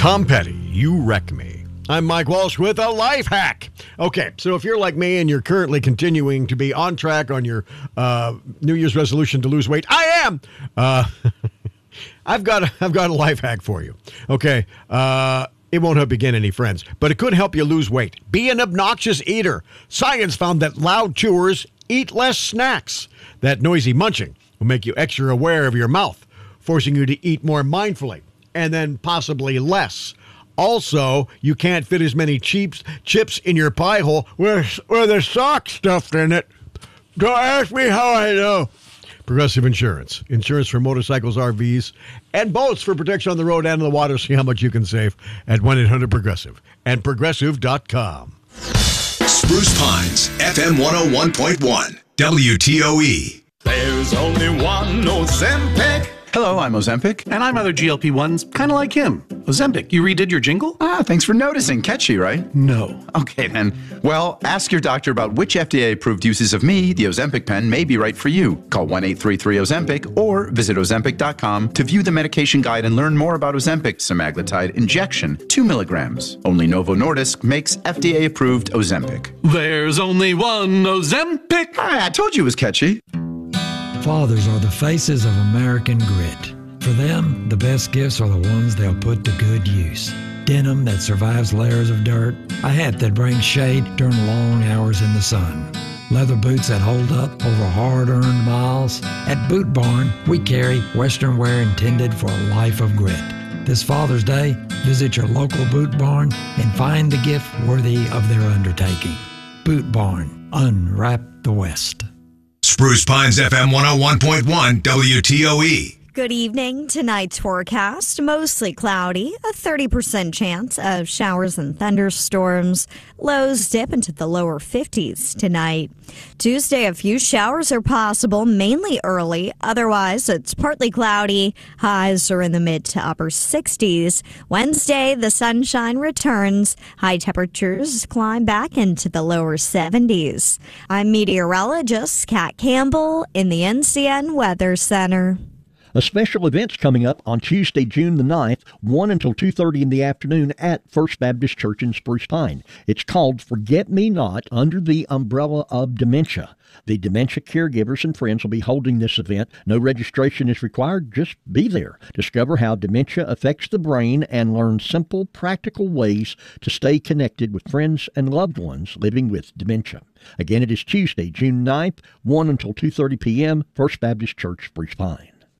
Tom Petty, You Wreck Me. I'm Mike Walsh with a life hack. Okay, so if you're like me and you're currently continuing to be on track on your New Year's resolution to lose weight, I am. I've got a life hack for you. Okay, it won't help you gain any friends, but it could help you lose weight. Be an obnoxious eater. Science found that loud chewers eat less snacks. That noisy munching will make you extra aware of your mouth, forcing you to eat more mindfully, and then possibly less. Also, you can't fit as many chips in your pie hole where there's sock stuffed in it. Don't ask me how I know. Progressive Insurance. Insurance for motorcycles, RVs, and boats for protection on the road and in the water. See how much you can save at 1-800-PROGRESSIVE and Progressive.com. Spruce Pines, FM 101.1, WTOE. There's only one Ozempic. Hello, I'm Ozempic. And I'm other GLP-1s, kind of like him. Ozempic, you redid your jingle? Thanks for noticing. Catchy, right? No. Okay, then. Well, ask your doctor about which FDA-approved uses of me, the Ozempic pen, may be right for you. Call 1-833-OZEMPIC or visit Ozempic.com to view the medication guide and learn more about Ozempic semaglutide injection, 2 milligrams. Only Novo Nordisk makes FDA-approved Ozempic. There's only one Ozempic. I told you it was catchy. Fathers are the faces of American grit. For them, the best gifts are the ones they'll put to good use. Denim that survives layers of dirt, a hat that brings shade during long hours in the sun, leather boots that hold up over hard-earned miles. At Boot Barn, we carry Western wear intended for a life of grit. This Father's Day, visit your local Boot Barn and find the gift worthy of their undertaking. Boot Barn, unwrap the West. Spruce Pines, FM 101.1, WTOE. Good evening. Tonight's forecast, mostly cloudy, a 30% chance of showers and thunderstorms. Lows dip into the lower 50s tonight. Tuesday, a few showers are possible, mainly early. Otherwise, it's partly cloudy. Highs are in the mid to upper 60s. Wednesday, the sunshine returns. High temperatures climb back into the lower 70s. I'm meteorologist Kat Campbell in the NCN Weather Center. A special event's coming up on Tuesday, June the 9th, 1 until 2:30 in the afternoon at First Baptist Church in Spruce Pine. It's called Forget Me Not, under the umbrella of dementia. The dementia caregivers and friends will be holding this event. No registration is required. Just be there. Discover how dementia affects the brain and learn simple, practical ways to stay connected with friends and loved ones living with dementia. Again, it is Tuesday, June 9th, 1 until 2:30 p.m., First Baptist Church, Spruce Pine.